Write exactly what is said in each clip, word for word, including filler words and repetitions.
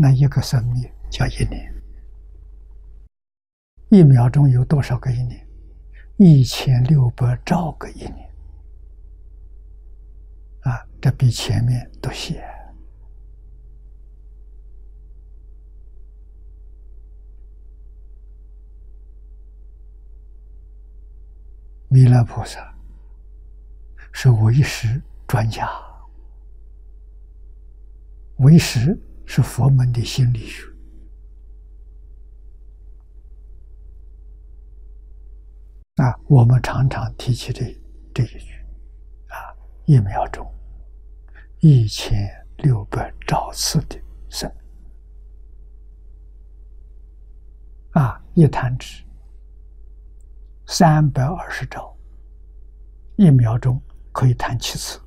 那一个生命叫一年，一秒钟有多少个一年？一千六百兆个一年啊！这比前面都小。弥勒菩萨是唯识专家，唯识是佛门的心理学。啊，我们常常提起这这一句，啊，一秒钟一千六百兆次的生，啊，一弹指三百二十兆，一秒钟可以弹七次。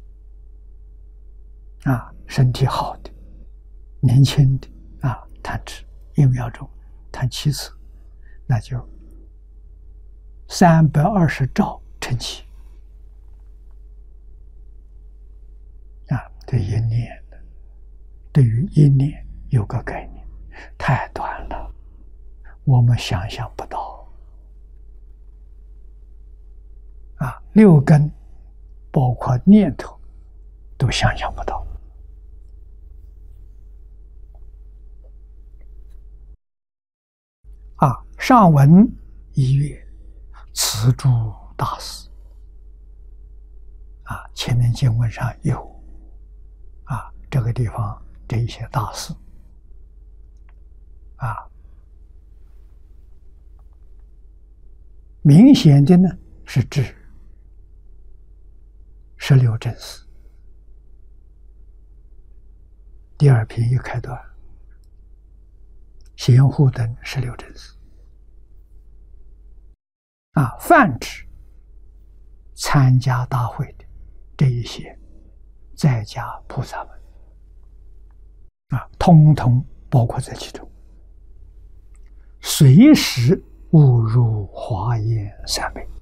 啊，身体好的、年轻的啊，弹指一秒钟弹七次，那就三百二十兆乘七啊，这一年的，对于一年有个概念，太短了，我们想象不到啊，六根包括念头都想象不到啊。上文一月。此诸大事啊，前面经文上有啊，这个地方这一些大事啊，明显的呢是指十六正事。第二篇一开端，贤护等十六正事。啊，泛指参加大会的这一些在家菩萨们啊，通通包括在其中，随时误入华严三昧